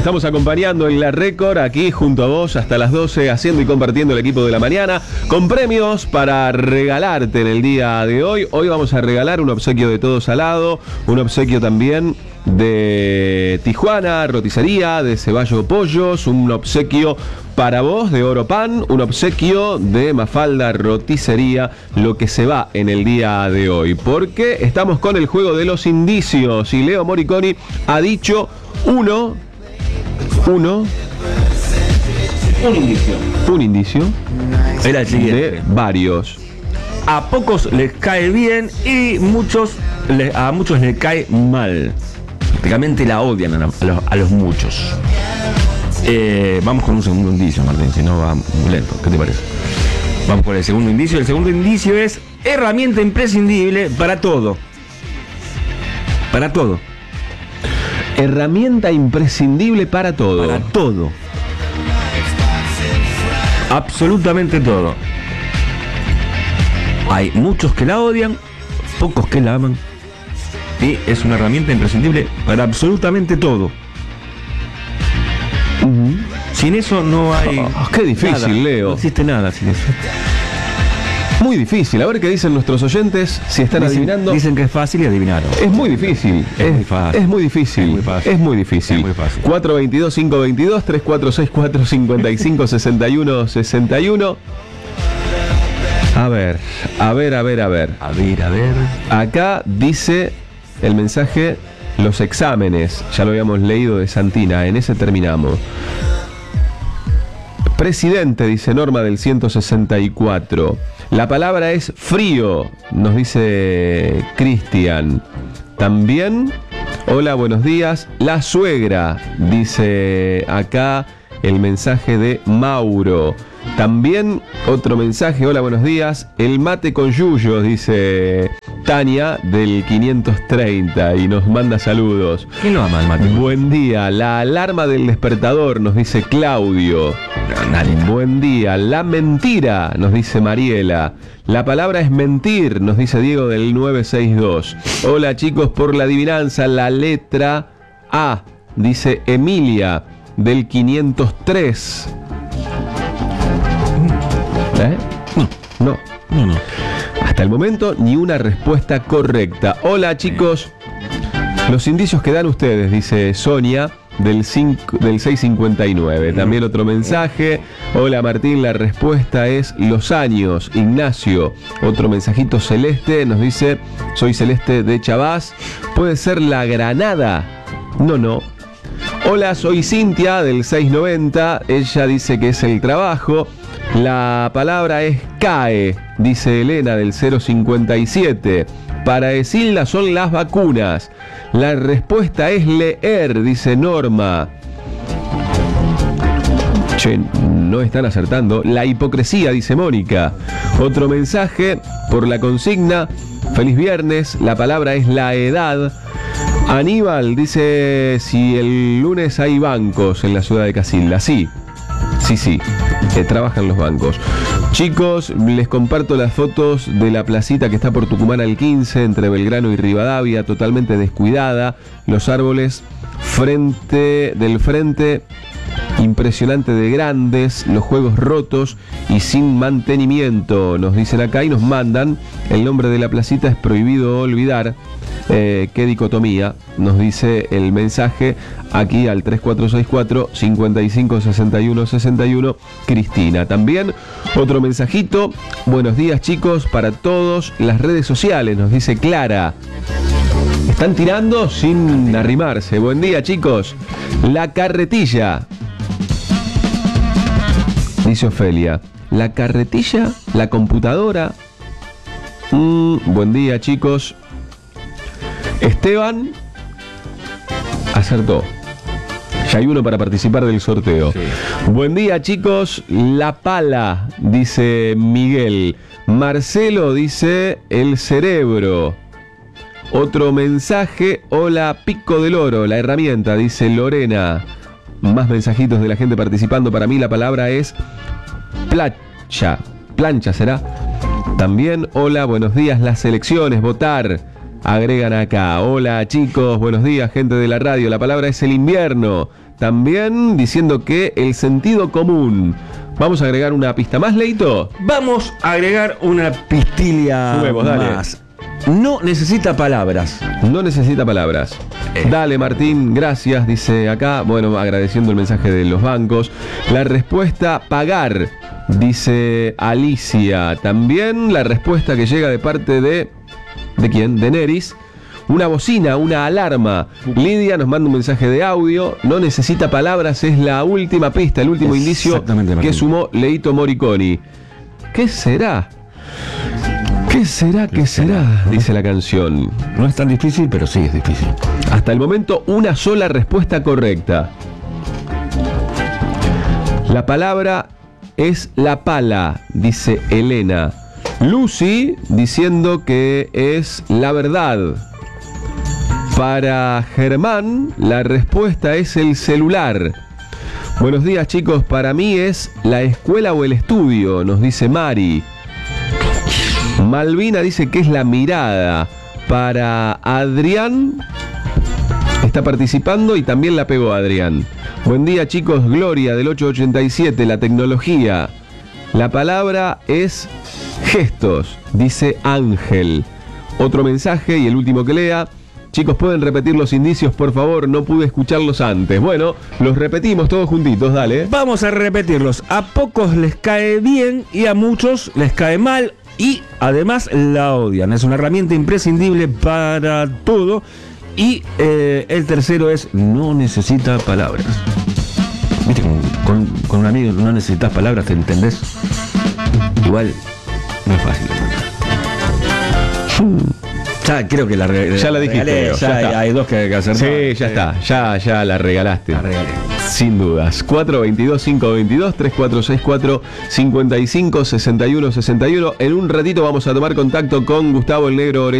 estamos acompañando en La Récord, aquí junto a vos hasta las 12, haciendo y compartiendo el equipo de la mañana, con premios para regalarte en el día de hoy. Hoy vamos a regalar un obsequio de Todo Salado, un obsequio también de Tijuana, roticería, de Ceballo Pollos, un obsequio para vos de Oro Pan, un obsequio de Mafalda Roticería, lo que se va en el día de hoy. Porque estamos con el juego de los indicios y Leo Moriconi ha dicho un indicio era el siguiente. de varios. A pocos les cae bien y a muchos les cae mal. Prácticamente la odian a los muchos. Vamos con un segundo indicio, Martín, si no va muy lento. ¿Qué te parece? Vamos por el segundo indicio. El segundo indicio es herramienta imprescindible para todo. Para todo. Herramienta imprescindible para todo. Para todo. Absolutamente todo. Hay muchos que la odian, pocos que la aman. Y es una herramienta imprescindible para absolutamente todo. Sin eso no hay... Qué difícil, nada. Leo. No existe nada sin eso. Muy difícil. A ver qué dicen nuestros oyentes, si están adivinando. Dicen que es fácil y adivinaron. Es muy difícil. Es muy fácil. Es muy difícil. Es muy fácil. Es muy difícil. Es muy fácil. 422-522, 3464-5561. A ver. A ver. Acá dice el mensaje, los exámenes. Ya lo habíamos leído de Santina. En ese terminamos. Presidente, dice Norma del 164. La palabra es frío, nos dice Cristian. También, hola, buenos días. La suegra, dice acá el mensaje de Mauro. También otro mensaje, hola, buenos días. El mate con yuyos, dice Tania del 530 y nos manda saludos. ¿Quién lo ama el mate? Buen día. La alarma del despertador, nos dice Claudio. Nadie. Buen día. La mentira, nos dice Mariela. La palabra es mentir, nos dice Diego del 962. Hola chicos, por la adivinanza, la letra A, dice Emilia del 503. No. Hasta el momento ni una respuesta correcta. Hola chicos, los indicios que dan ustedes, dice Sonia del 659. También otro mensaje. Hola Martín, la respuesta es los años. Ignacio, otro mensajito Celeste, nos dice, soy Celeste de Chavás. ¿Puede ser la granada? No. Hola, soy Cintia del 690. Ella dice que es el trabajo. La palabra es cae, dice Elena del 057. Para Esilda son las vacunas. La respuesta es leer, dice Norma. Che, no están acertando. La hipocresía, dice Mónica. Otro mensaje por la consigna. Feliz viernes. La palabra es la edad. Aníbal dice si el lunes hay bancos en la ciudad de Casilda. Sí. Trabajan los bancos. Chicos, les comparto las fotos de la placita que está por Tucumán al 15, entre Belgrano y Rivadavia, totalmente descuidada. Los árboles del frente, impresionante de grandes, los juegos rotos y sin mantenimiento, nos dicen acá y nos mandan. El nombre de la placita es prohibido olvidar. Qué dicotomía, nos dice el mensaje aquí al 3464 5561 61 Cristina. También otro mensajito, buenos días chicos, para todos, las redes sociales, nos dice Clara. Están tirando sin arrimarse. Buen día chicos. La carretilla, dice Ofelia. La carretilla, la computadora. Buen día chicos. Esteban acertó. Ya hay uno para participar del sorteo. Sí. Buen día chicos. La pala, dice Miguel. Marcelo dice el cerebro. Otro mensaje. Hola, pico del oro, la herramienta, dice Lorena. Más mensajitos de la gente participando. Para mí la palabra es plancha. Plancha será. También, hola, buenos días. Las elecciones, votar. agregan acá. Hola chicos, buenos días, gente de la radio. La palabra es el invierno. También diciendo que el sentido común. ¿Vamos a agregar una pista más, Leito? Vamos a agregar una pistilla Juguemos, dale. más. No necesita palabras. No necesita palabras. Dale, Martín, gracias, dice acá. Bueno, agradeciendo el mensaje de los bancos. La respuesta, pagar, dice Alicia. También la respuesta que llega de parte de... ¿De quién? De Neris. Una bocina, una alarma. Lidia nos manda un mensaje de audio. No necesita palabras, es la última pista, el último indicio que sumó Leito Moriconi. ¿Qué será? ¿Qué será? ¿Qué será? Dice la canción. No es tan difícil, pero sí es difícil. Hasta el momento, una sola respuesta correcta. La palabra es la pala, dice Elena. Lucy diciendo que es la verdad. Para Germán, la respuesta es el celular. Buenos días, chicos. Para mí es la escuela o el estudio, nos dice Mari. Malvina dice que es la mirada. Para Adrián, está participando y también la pegó Adrián. Buen día, chicos. Gloria del 887, la tecnología. La palabra es gestos, dice Ángel. Otro mensaje y el último que lea. Chicos, ¿pueden repetir los indicios, por favor? No pude escucharlos antes. Bueno, los repetimos todos juntitos, dale. Vamos a repetirlos. A pocos les cae bien y a muchos les cae mal. Y además la odian. Es una herramienta imprescindible para todo. Y el tercero es no necesita palabras. Viste, con un amigo no necesitas palabras, ¿te entendés? Igual no es fácil. Ya creo que ya la dijiste, ya hay dos que hacer. Sí, ya está, ya la regalaste. La regalé. Sin dudas. 422-522, 3464-556161. En un ratito vamos a tomar contacto con Gustavo el Negro Orellana.